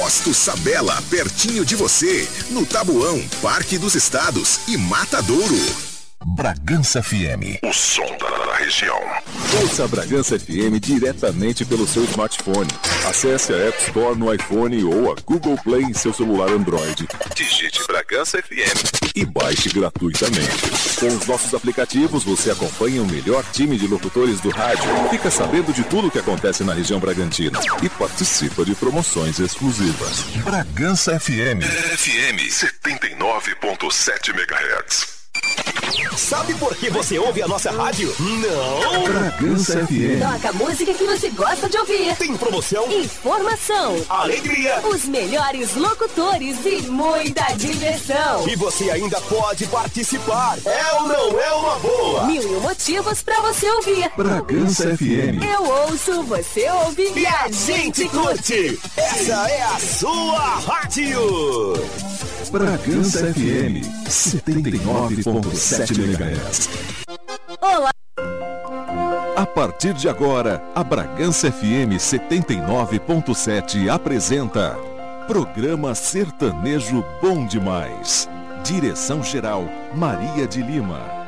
Posto Sabela, pertinho de você, no Tabuão, Parque dos Estados e Matadouro. Bragança FM, o som da região. Ouça a Bragança FM diretamente pelo seu smartphone. Acesse a App Store no iPhone ou a Google Play em seu celular Android. Digite Bragança FM e baixe gratuitamente. Com os nossos aplicativos, você acompanha o melhor time de locutores do rádio, fica sabendo de tudo o que acontece na região Bragantina e participa de promoções exclusivas. Bragança FM, FM 79.7 MHz. Sabe por que você ouve a nossa rádio? Não! Bragança FM. Toca a música que você gosta de ouvir. Tem promoção, informação, alegria, os melhores locutores e muita diversão. E você ainda pode participar. É ou não é uma boa? 1001 motivos pra você ouvir. Bragança FM. Eu ouço, você ouve e a gente curte. Essa é a sua rádio. Bragança FM 79.7 MHz. Olá. A partir de agora, a Bragança FM 79.7 apresenta Programa Sertanejo Bom Demais. Direção-geral Maria de Lima.